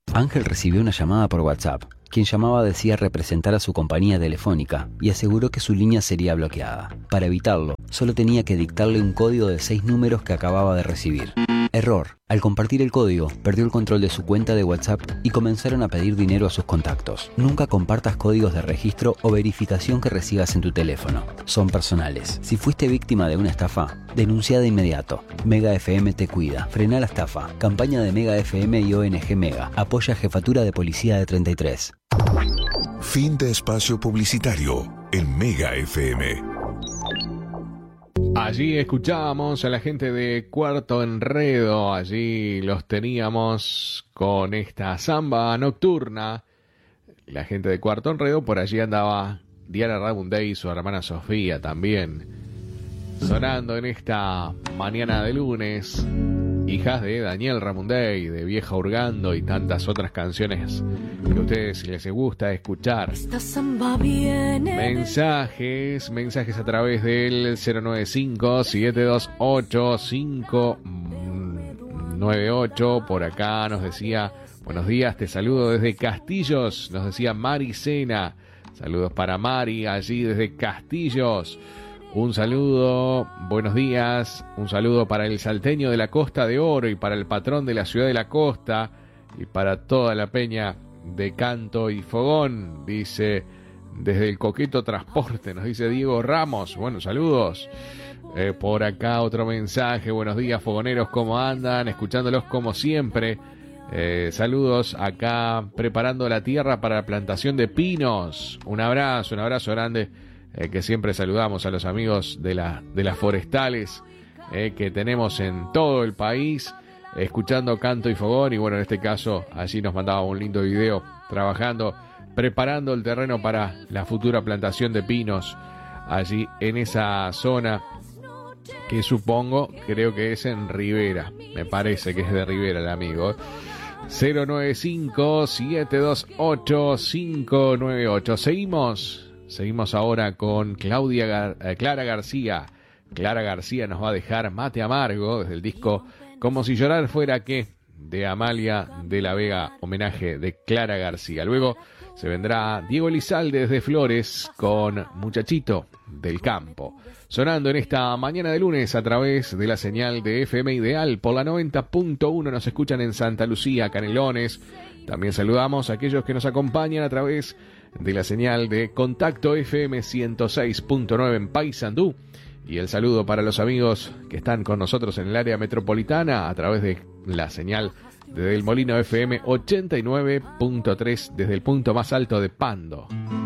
Ángel recibió una llamada por WhatsApp. Quien llamaba decía representar a su compañía telefónica y aseguró que su línea sería bloqueada. Para evitarlo, solo tenía que dictarle un código de 6 números que acababa de recibir. Error. Al compartir el código, perdió el control de su cuenta de WhatsApp y comenzaron a pedir dinero a sus contactos. Nunca compartas códigos de registro o verificación que recibas en tu teléfono. Son personales. Si fuiste víctima de una estafa, denuncia de inmediato. Mega FM te cuida. Frena la estafa. Campaña de Mega FM y ONG Mega. Apoya Jefatura de Policía de 33. Fin de espacio publicitario en Mega FM. Allí escuchábamos a la gente de Cuarto Enredo, allí los teníamos con esta samba nocturna. La gente de Cuarto Enredo, por allí andaba Diana Ramunday y su hermana Sofía también, sonando en esta mañana de lunes. Hijas de Daniel Ramunday, de Vieja Hurgando y tantas otras canciones que a ustedes les gusta escuchar. Mensajes a través del 095-728-598. Por acá nos decía, buenos días, te saludo desde Castillos, nos decía Mari Sena. Saludos para Mari, allí desde Castillos. Un saludo, buenos días, un saludo para el salteño de la Costa de Oro y para el patrón de la ciudad de la Costa y para toda la peña de Canto y Fogón, dice desde el Coqueto Transporte, nos dice Diego Ramos. Bueno, saludos. Por acá otro mensaje, buenos días fogoneros, ¿cómo andan? Escuchándolos como siempre. Saludos acá preparando la tierra para la plantación de pinos. Un abrazo grande. Que siempre saludamos a los amigos de las forestales que tenemos en todo el país, escuchando Canto y Fogón. Y bueno, en este caso allí nos mandaba un lindo video trabajando, preparando el terreno para la futura plantación de pinos allí en esa zona que creo que es en Rivera, me parece que es de Rivera el amigo. 095-728-598. Seguimos ahora con Clara García. Clara García nos va a dejar Mate Amargo desde el disco Como si llorar fuera que, de Amalia de la Vega, homenaje de Clara García. Luego se vendrá Diego Elizalde desde Flores con Muchachito del Campo. Sonando en esta mañana de lunes a través de la señal de FM Ideal por la 90.1. Nos escuchan en Santa Lucía, Canelones. También saludamos a aquellos que nos acompañan a través de la señal de Contacto FM 106.9 en Paysandú. Y el saludo para los amigos que están con nosotros en el área metropolitana a través de la señal de Del Molino FM 89.3 desde el punto más alto de Pando.